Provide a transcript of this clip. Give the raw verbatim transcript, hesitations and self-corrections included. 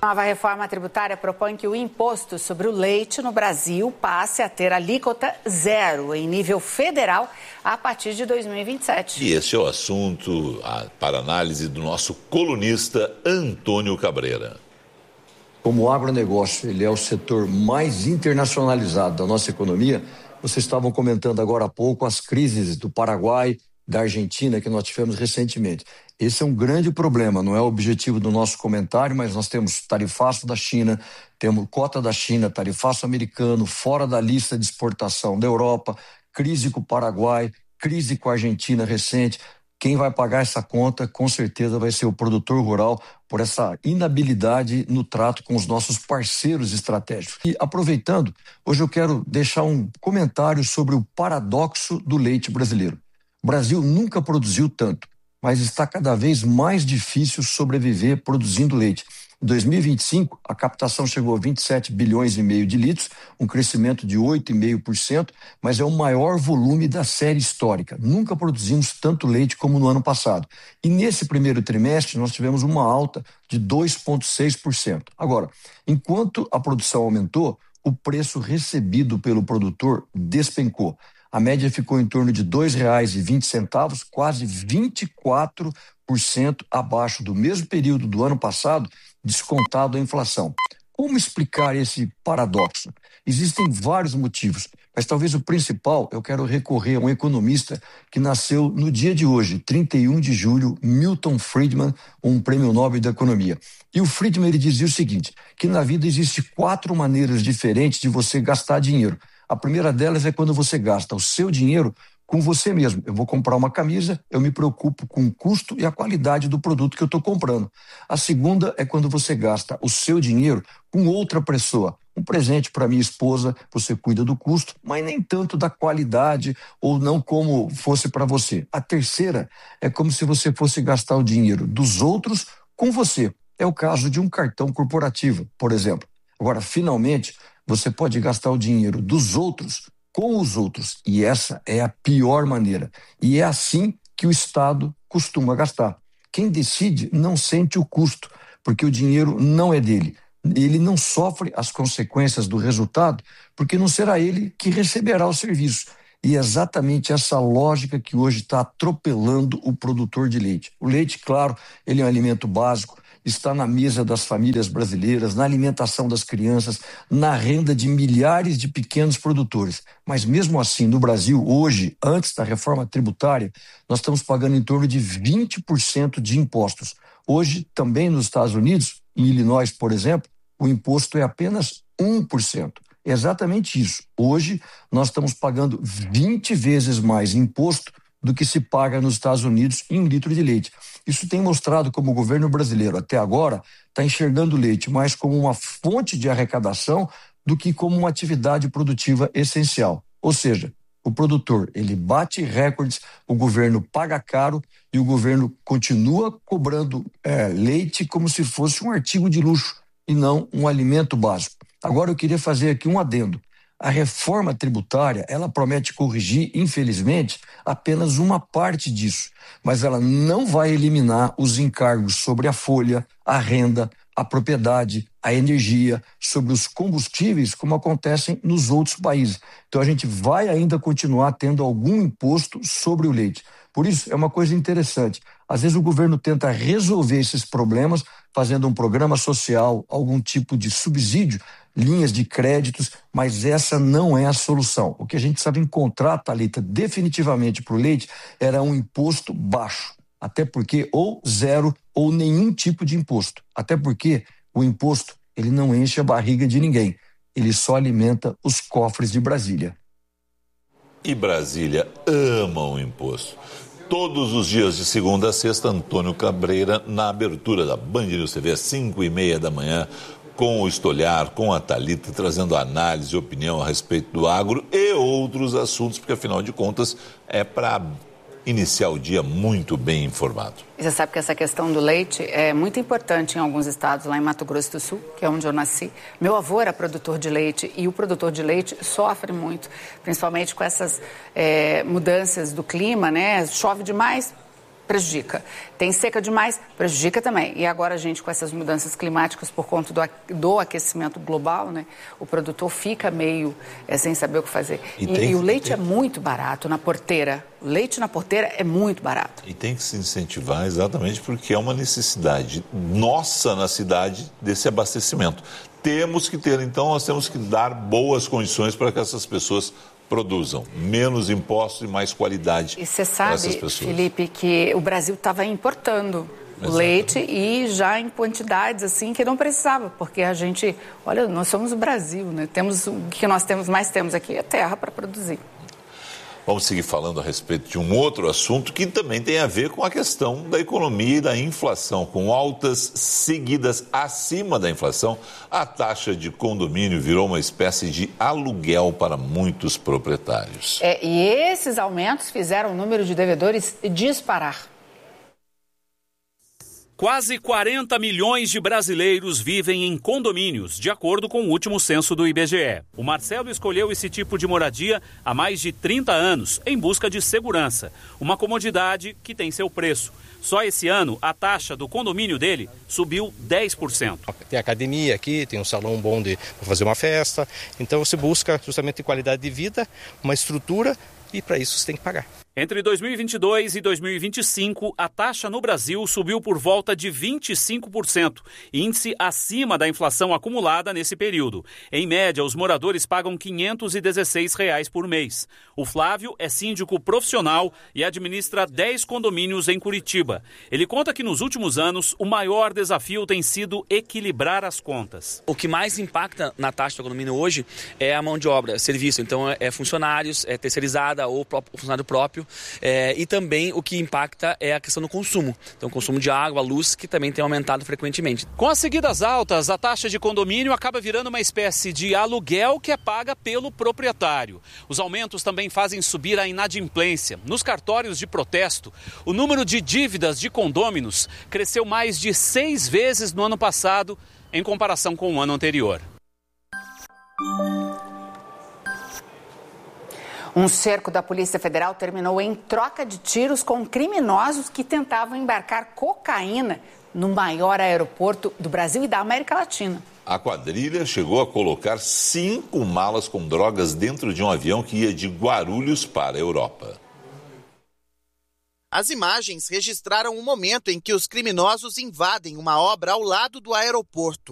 A nova reforma tributária propõe que o imposto sobre o leite no Brasil passe a ter alíquota zero em nível federal a partir de dois mil e vinte e sete. E esse é o assunto para análise do nosso colunista Antônio Cabreira. Como o agronegócio ele é o setor mais internacionalizado da nossa economia, vocês estavam comentando agora há pouco as crises do Paraguai, da Argentina que nós tivemos recentemente. Esse é um grande problema, não é o objetivo do nosso comentário, mas nós temos tarifaço da China, temos cota da China, tarifaço americano, fora da lista de exportação da Europa, crise com o Paraguai, crise com a Argentina recente. Quem vai pagar essa conta, com certeza, vai ser o produtor rural por essa inabilidade no trato com os nossos parceiros estratégicos. E aproveitando, hoje eu quero deixar um comentário sobre o paradoxo do leite brasileiro. O Brasil nunca produziu tanto, mas está cada vez mais difícil sobreviver produzindo leite. Em dois mil e vinte e cinco, a captação chegou a vinte e sete bilhões e meio de litros, um crescimento de oito vírgula cinco por cento, mas é o maior volume da série histórica. Nunca produzimos tanto leite como no ano passado. E nesse primeiro trimestre, nós tivemos uma alta de dois vírgula seis por cento. Agora, enquanto a produção aumentou, o preço recebido pelo produtor despencou. A média ficou em torno de dois reais e vinte centavos, quase vinte e quatro por cento abaixo do mesmo período do ano passado, descontado a inflação. Como explicar esse paradoxo? Existem vários motivos, mas talvez o principal, eu quero recorrer a um economista que nasceu no dia de hoje, trinta e um de julho, Milton Friedman, um prêmio Nobel da Economia. E o Friedman ele dizia o seguinte, que na vida existem quatro maneiras diferentes de você gastar dinheiro. A primeira delas é quando você gasta o seu dinheiro com você mesmo. Eu vou comprar uma camisa, eu me preocupo com o custo e a qualidade do produto que eu estou comprando. A segunda é quando você gasta o seu dinheiro com outra pessoa. Um presente para minha esposa, você cuida do custo, mas nem tanto da qualidade ou não como fosse para você. A terceira é como se você fosse gastar o dinheiro dos outros com você. É o caso de um cartão corporativo, por exemplo. Agora, finalmente, você pode gastar o dinheiro dos outros com os outros. E essa é a pior maneira. E é assim que o Estado costuma gastar. Quem decide não sente o custo, porque o dinheiro não é dele. Ele não sofre as consequências do resultado, porque não será ele que receberá o serviço. E é exatamente essa lógica que hoje está atropelando o produtor de leite. O leite, claro, ele é um alimento básico, está na mesa das famílias brasileiras, na alimentação das crianças, na renda de milhares de pequenos produtores. Mas mesmo assim, no Brasil, hoje, antes da reforma tributária, nós estamos pagando em torno de vinte por cento de impostos. Hoje, também nos Estados Unidos, em Illinois, por exemplo, o imposto é apenas um por cento. É exatamente isso. Hoje, nós estamos pagando vinte vezes mais imposto do que se paga nos Estados Unidos em um litro de leite. Isso tem mostrado como o governo brasileiro, até agora, está enxergando o leite mais como uma fonte de arrecadação do que como uma atividade produtiva essencial. Ou seja, o produtor ele bate recordes, o governo paga caro e o governo continua cobrando é, leite como se fosse um artigo de luxo e não um alimento básico. Agora eu queria fazer aqui um adendo. A reforma tributária, ela promete corrigir, infelizmente, apenas uma parte disso, mas ela não vai eliminar os encargos sobre a folha, a renda, a propriedade, a energia, sobre os combustíveis, como acontecem nos outros países. Então a gente vai ainda continuar tendo algum imposto sobre o leite. Por isso, é uma coisa interessante. Às vezes o governo tenta resolver esses problemas fazendo um programa social, algum tipo de subsídio, linhas de créditos, mas essa não é a solução. O que a gente sabe encontrar, Thalita, definitivamente para o leite, era um imposto baixo. Até porque ou zero ou nenhum tipo de imposto. Até porque o imposto ele não enche a barriga de ninguém. Ele só alimenta os cofres de Brasília. E Brasília ama o imposto. Todos os dias de segunda a sexta, Antônio Cabreira, na abertura da Band News T V, às cinco e meia da manhã, com o Estolhar, com a Thalita, trazendo análise e opinião a respeito do agro e outros assuntos, porque afinal de contas é para iniciar o dia muito bem informado. Você sabe que essa questão do leite é muito importante em alguns estados, lá em Mato Grosso do Sul, que é onde eu nasci. Meu avô era produtor de leite e o produtor de leite sofre muito, principalmente com essas é, mudanças do clima, né? Chove demais, prejudica. Tem seca demais, prejudica também. E agora a gente, com essas mudanças climáticas por conta do, do aquecimento global, né, o produtor fica meio é, sem saber o que fazer. E, e, tem, e o leite tem... é muito barato na porteira. O leite na porteira é muito barato. E tem que se incentivar exatamente porque é uma necessidade nossa na cidade desse abastecimento. Temos que ter, então, nós temos que dar boas condições para que essas pessoas produzam menos impostos e mais qualidade. E você sabe, Felipe, que o Brasil estava importando o leite e já em quantidades assim que não precisava, porque a gente, olha, nós somos o Brasil, né? Temos o que nós temos mais temos aqui é terra para produzir. Vamos seguir falando a respeito de um outro assunto que também tem a ver com a questão da economia e da inflação. Com altas seguidas acima da inflação, a taxa de condomínio virou uma espécie de aluguel para muitos proprietários. É, e esses aumentos fizeram o número de devedores disparar. Quase quarenta milhões de brasileiros vivem em condomínios, de acordo com o último censo do I B G E. O Marcelo escolheu esse tipo de moradia há mais de trinta anos, em busca de segurança, uma comodidade que tem seu preço. Só esse ano, a taxa do condomínio dele subiu dez por cento. Tem academia aqui, tem um salão bom de fazer uma festa, então você busca justamente qualidade de vida, uma estrutura e para isso você tem que pagar. Entre dois mil e vinte e dois e dois mil e vinte e cinco, a taxa no Brasil subiu por volta de vinte e cinco por cento, índice acima da inflação acumulada nesse período. Em média, os moradores pagam quinhentos e dezesseis reais por mês. O Flávio é síndico profissional e administra dez condomínios em Curitiba. Ele conta que nos últimos anos, o maior desafio tem sido equilibrar as contas. O que mais impacta na taxa do condomínio hoje é a mão de obra, serviço. Então, é funcionários, é terceirizada ou próprio, funcionário próprio. É, e também o que impacta é a questão do consumo. Então, o consumo de água, luz, que também tem aumentado frequentemente. Com as seguidas altas, a taxa de condomínio acaba virando uma espécie de aluguel que é paga pelo proprietário. Os aumentos também fazem subir a inadimplência. Nos cartórios de protesto, o número de dívidas de condôminos cresceu mais de seis vezes no ano passado, em comparação com o ano anterior. Um cerco da Polícia Federal terminou em troca de tiros com criminosos que tentavam embarcar cocaína no maior aeroporto do Brasil e da América Latina. A quadrilha chegou a colocar cinco malas com drogas dentro de um avião que ia de Guarulhos para a Europa. As imagens registraram o momento em que os criminosos invadem uma obra ao lado do aeroporto.